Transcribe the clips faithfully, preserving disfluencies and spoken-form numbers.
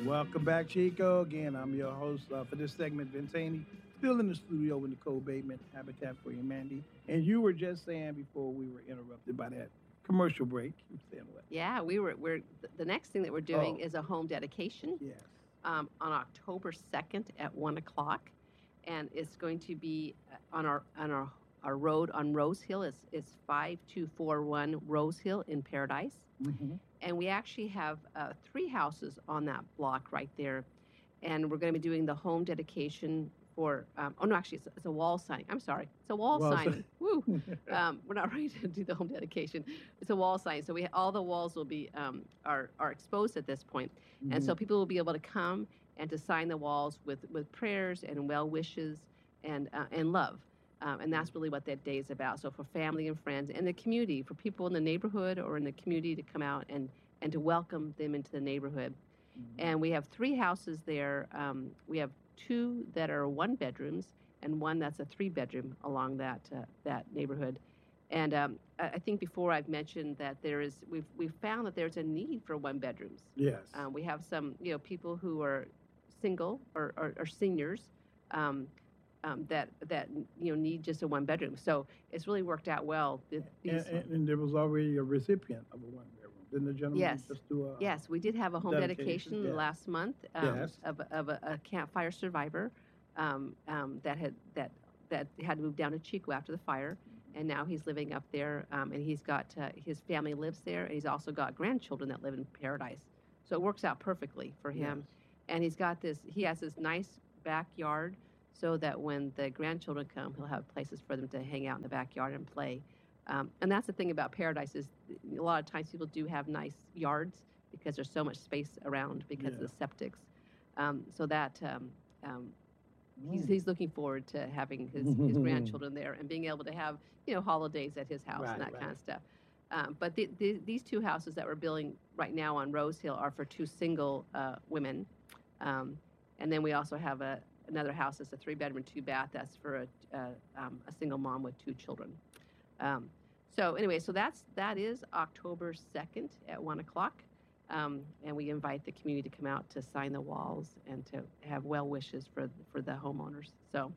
Welcome back, Chico. Again, I'm your host uh, for this segment, Vince Haney. Still in the studio with Nicole Bateman, Habitat for Humanity. And you were just saying before we were interrupted by that commercial break, you were saying what? Yeah, we were. We're the next thing that we're doing Oh. is a home dedication. Yes. Um, on October second at one o'clock, and it's going to be uh, on our on our our road on Rose Hill. It's it's five two four one Rose Hill in Paradise. Mm-hmm. And we actually have uh, three houses on that block right there. And we're going to be doing the home dedication for, um, oh no, actually, it's, it's a wall signing. I'm sorry. It's a wall, Wall signing. Woo. Um, we're not ready to do the home dedication. It's a wall signing. So we all the walls will be, um, are, are exposed at this point. Mm-hmm. And so people will be able to come and to sign the walls with, with prayers and well wishes and, uh, and love. Um, and that's really what that day is about. So for family and friends and the community, for people in the neighborhood or in the community to come out and, and to welcome them into the neighborhood. Mm-hmm. And we have three houses there. Um, we have two that are one bedrooms and one that's a three bedroom along that uh, that neighborhood. And um, I, I think before I've mentioned that there is we've we've found that there's a need for one bedrooms. Yes. Um, we have some you know people who are single or, or, or seniors. Um, Um, that that you know need just a one bedroom, so it's really worked out well. These, and, and, and there was already a recipient of a one bedroom, didn't the gentleman yes, just do a yes, we did have a home dedication, dedication yes. last month um, yes. of, of a, a campfire survivor um, um, that had that that had moved down to Chico after the fire, and now he's living up there, um, and he's got uh, his family lives there, and he's also got grandchildren that live in Paradise, so it works out perfectly for him, yes. and he's got this he has this nice backyard. So that when the grandchildren come, he'll have places for them to hang out in the backyard and play. Um, and that's the thing about Paradise is a lot of times people do have nice yards because there's so much space around because yeah. of the septics. Um, so that um, um, mm. he's, he's looking forward to having his, his grandchildren there and being able to have you know holidays at his house right, and that right. kind of stuff. Um, but the, the, these two houses that we're building right now on Rose Hill are for two single uh, women. Um, and then we also have a another house that's a three bedroom, two bath. That's for a, uh, um, a single mom with two children. Um, so anyway, so that's, that is October second at one o'clock. Um, and we invite the community to come out to sign the walls and to have well wishes for, for the homeowners. So,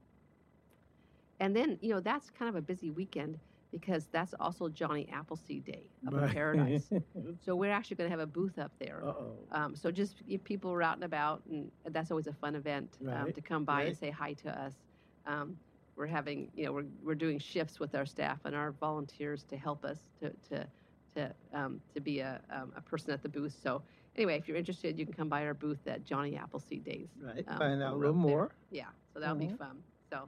and then, you know, that's kind of a busy weekend because that's also Johnny Appleseed Day up right. in Paradise. So we're actually going to have a booth up there. Uh-oh. Um, so just if people are out and about, and that's always a fun event right. um, to come by right. and say hi to us. Um, we're having, you know, we're, we're doing shifts with our staff and our volunteers to help us to to to um, to be a, um, a person at the booth. So anyway, if you're interested, you can come by our booth at Johnny Appleseed Days. Right. Um, Find out a little more. There. Yeah. So that'll mm-hmm. be fun. So.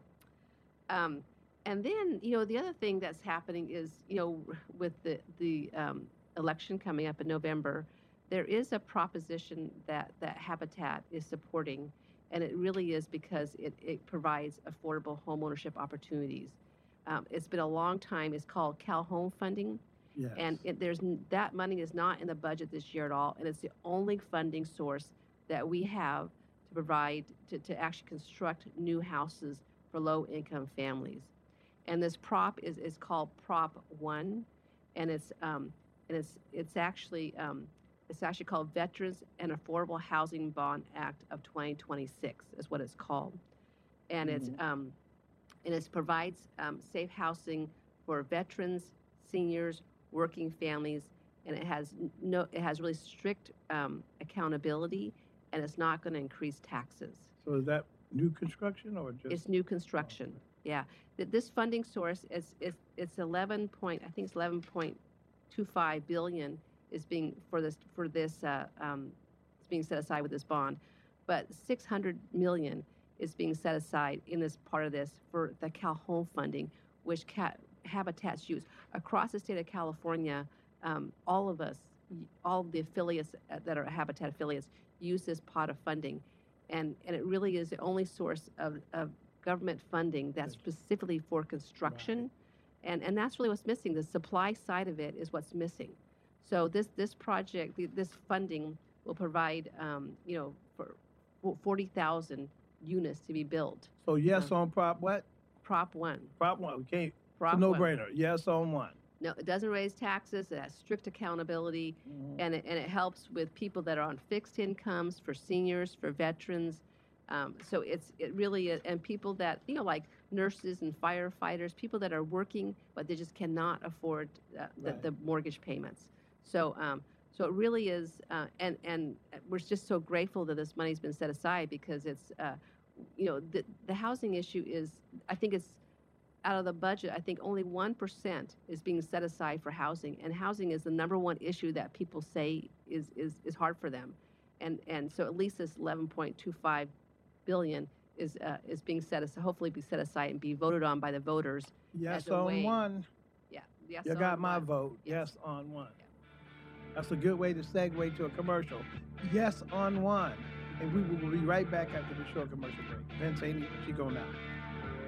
Um, And then, you know, the other thing that's happening is, you know, with the, the um, election coming up in November, there is a proposition that, that Habitat is supporting, and it really is because it, it provides affordable homeownership opportunities. Um, it's been a long time. It's called Cal Home Funding, yes. and it, there's that money is not in the budget this year at all, and it's the only funding source that we have to provide to, to actually construct new houses for low-income families. And this prop is, is called Prop One, and it's um, and it's it's actually um, it's actually called Veterans and Affordable Housing Bond Act of twenty twenty-six is what it's called, and mm-hmm. it's um, and it provides um, safe housing for veterans, seniors, working families, and it has no it has really strict um, accountability, and it's not going to increase taxes. So is that new construction or just? It's new construction. Oh, okay. Yeah, this funding source is it's it's eleven point I think it's eleven point two five billion is being for this for this uh, um, it's being set aside with this bond, but six hundred million is being set aside in this part of this for the Cal Home funding, which Cat, Habitat's use across the state of California. Um, all of us, all of the affiliates that are Habitat affiliates, use this pot of funding, and and it really is the only source of of government funding that's specifically for construction, right. and and that's really what's missing. The supply side of it is what's missing. So this this project, this funding will provide, um, you know, for forty thousand units to be built. So yes um, on Prop what? Prop One. Prop One. We can't. Prop it's a no-brainer. Yes on one. No, it doesn't raise taxes. It has strict accountability, Mhm. and it, and it helps with people that are on fixed incomes, for seniors, for veterans. Um, so it's it really is, and people that you know like nurses and firefighters, people that are working but they just cannot afford uh, the, Right. the mortgage payments. So um, so it really is, uh, and and we're just so grateful that this money's been set aside because it's uh, you know the the housing issue is, I think it's out of the budget, I think only one percent is being set aside for housing, and housing is the number one issue that people say is is, is hard for them, and and so at least this eleven point two five billion is uh, is being set aside, hopefully be set aside and be voted on by the voters. Yes as a on way- one. Yeah, yes. You on got my one. vote. Yes. Yes on one. Yeah. That's a good way to segue to a commercial. Yes on one. And we will be right back after the short commercial break. Vince Haney, she go now.